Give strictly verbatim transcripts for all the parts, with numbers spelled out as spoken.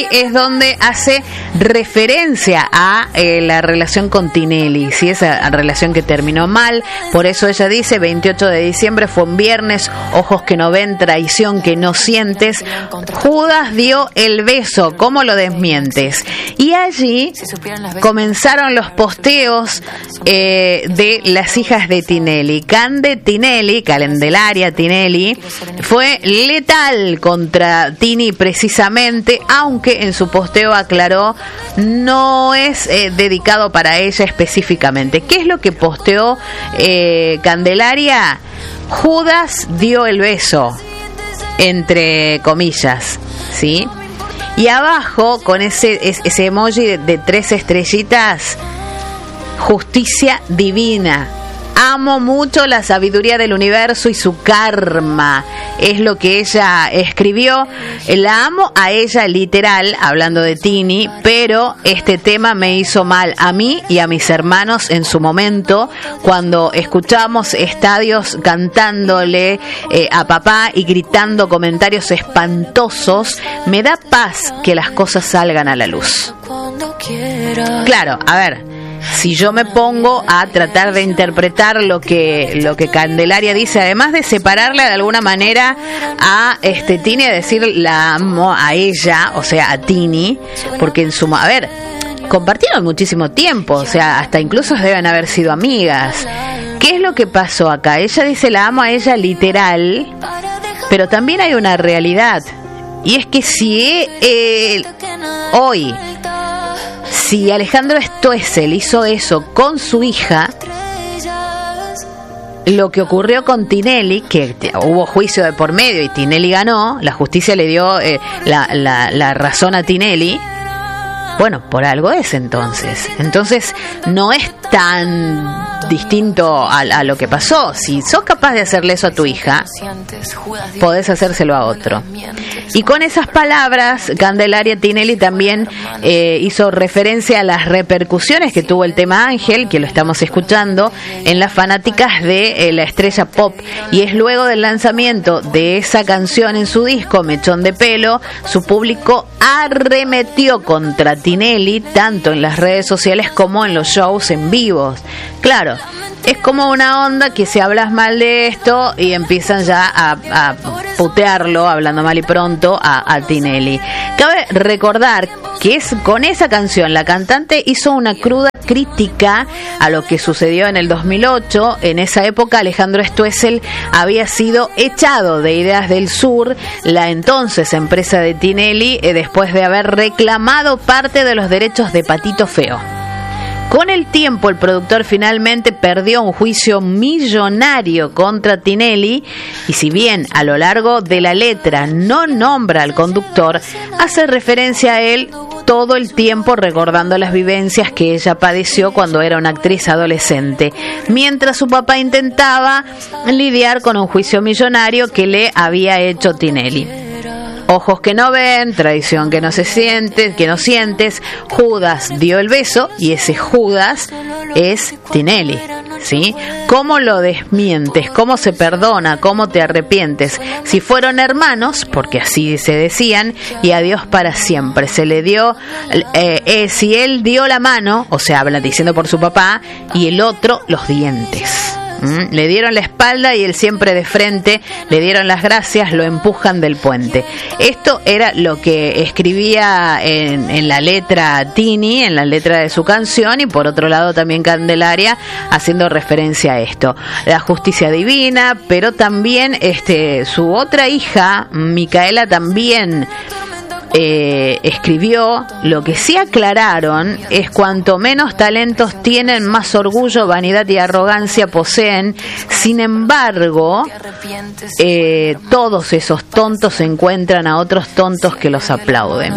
es donde hace referencia a eh, la relación con Tinelli, ¿sí? Esa relación que terminó mal. Por eso ella dice, veintiocho de diciembre fue un viernes, ojos que no ven, traición que no sientes, Judas dio el beso, ¿cómo lo desmientes? Y allí comenzaron los posteos eh, de las hijas de Tinelli. Cande Tinelli, Candelaria Tinelli, fue letal contra Tini precisamente, aunque en su posteo aclaró no es eh, dedicado para ella específicamente. ¿Qué es lo que posteó eh, Candelaria? Judas dio el beso, entre comillas, ¿sí? Y abajo, con ese, ese emoji de, de tres estrellitas, justicia divina. Amo mucho la sabiduría del universo y su karma. Es lo que ella escribió. La amo a ella literal, hablando de Tini, pero este tema me hizo mal a mí y a mis hermanos en su momento, cuando escuchábamos estadios cantándole eh, a papá y gritando comentarios espantosos. Me da paz que las cosas salgan a la luz. Claro, a ver, si yo me pongo a tratar de interpretar lo que lo que Candelaria dice, además de separarla de alguna manera a este Tini, a decir la amo a ella, o sea, a Tini, porque en su... A ver, compartieron muchísimo tiempo, o sea, hasta incluso deben haber sido amigas. ¿Qué es lo que pasó acá? Ella dice la amo a ella literal, pero también hay una realidad, y es que si eh, hoy... Si Alejandro Stoessel hizo eso con su hija, lo que ocurrió con Tinelli, que hubo juicio de por medio y Tinelli ganó, la justicia le dio eh, la, la, la razón a Tinelli, bueno, por algo es entonces. Entonces no es tan distinto a, a lo que pasó. Si sos capaz de hacerle eso a tu hija, podés hacérselo a otro. Y con esas palabras, Candelaria Tinelli también eh, hizo referencia a las repercusiones que tuvo el tema Ángel, que lo estamos escuchando, en las fanáticas de eh, la estrella pop. Y es luego del lanzamiento de esa canción en su disco, Mechón de Pelo, su público arremetió contra Tinelli, tanto en las redes sociales como en los shows en vivos. Claro, es como una onda que si hablas mal de esto y empiezan ya a, a putearlo, hablando mal y pronto, a, a Tinelli. Cabe recordar que es con esa canción la cantante hizo una cruda crítica a lo que sucedió en el dos mil ocho. En esa época Alejandro Stoessel había sido echado de Ideas del Sur, la entonces empresa de Tinelli, eh, después de haber reclamado parte de los derechos de Patito Feo. Con el tiempo, el productor finalmente perdió un juicio millonario contra Tinelli, y si bien a lo largo de la letra no nombra al conductor, hace referencia a él todo el tiempo, recordando las vivencias que ella padeció cuando era una actriz adolescente, mientras su papá intentaba lidiar con un juicio millonario que le había hecho Tinelli. Ojos que no ven, traición que no se siente, que no sientes. Judas dio el beso y ese Judas es Tinelli, ¿sí? ¿Cómo lo desmientes? ¿Cómo se perdona? ¿Cómo te arrepientes? Si fueron hermanos, porque así se decían, y adiós para siempre. Se le dio, eh, eh, si él dio la mano, o sea, habla diciendo por su papá, y el otro los dientes. ¿Mm? Le dieron la espalda y él siempre de frente, le dieron las gracias, lo empujan del puente. Esto era lo que escribía en, en la letra Tini, en la letra de su canción, y por otro lado también Candelaria haciendo referencia a esto. La justicia divina, pero también este su otra hija, Micaela, también Eh, escribió. Lo que sí aclararon es: cuanto menos talentos tienen, más orgullo, vanidad y arrogancia poseen. Sin embargo, eh, todos esos tontos encuentran a otros tontos que los aplauden.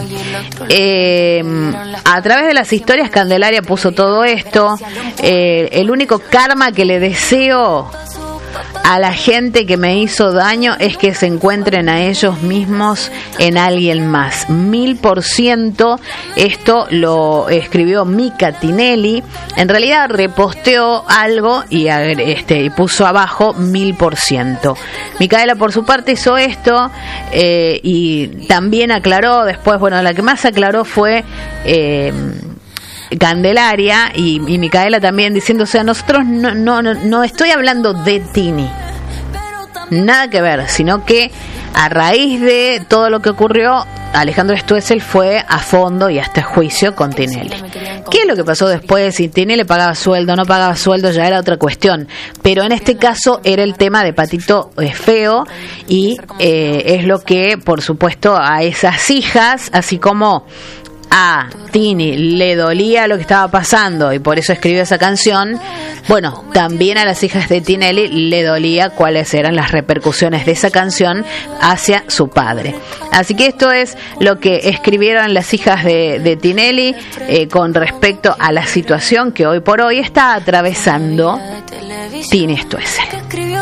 Eh, a través de las historias, Candelaria puso todo esto. Eh, el único karma que le deseo a la gente que me hizo daño es que se encuentren a ellos mismos en alguien más. Mil por ciento. Esto lo escribió Mica Tinelli. En realidad reposteó algo y, este, y puso abajo mil por ciento. Micaela por su parte hizo esto eh, y también aclaró después, bueno, la que más aclaró fue eh, Candelaria y, y Micaela también diciendo, o sea, nosotros no, no, no, no estoy hablando de Tini, nada que ver, sino que a raíz de todo lo que ocurrió, Alejandro Stoessel fue a fondo y hasta juicio con Tinelli. ¿Qué es lo que pasó después? Si Tinelli pagaba sueldo, no pagaba sueldo, ya era otra cuestión. Pero en este caso era el tema de Patito Feo y eh, es lo que, por supuesto, a esas hijas, así como a Tini le dolía lo que estaba pasando y por eso escribió esa canción, bueno, también a las hijas de Tinelli le dolía cuáles eran las repercusiones de esa canción hacia su padre. Así que esto es lo que escribieron las hijas de, de Tinelli eh, con respecto a la situación que hoy por hoy está atravesando Tini Stoessel.